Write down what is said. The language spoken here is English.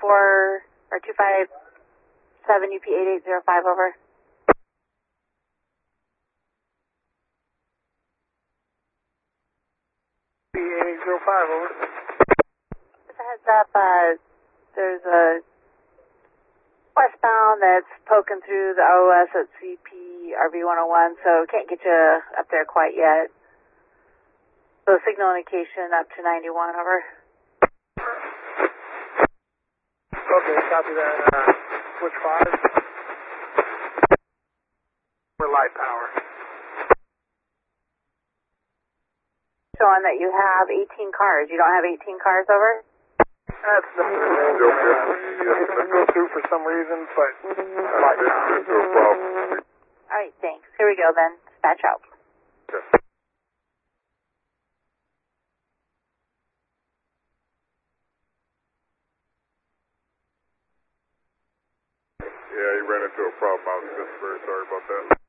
or 257 UP 8805 over. UP 8805 over. Just a heads up, there's a westbound that's poking through the OS at CP RV 101, so can't get you up there quite yet. So signal indication up to 91 over. Okay, copy that. Switch 5. For light power. Showing that you have 18 cars. You don't have 18 cars over? That's the go through for some reason, but light power. Alright, thanks. Here we go then. Dispatch out. Yeah, he ran into a problem. I was just very sorry about that.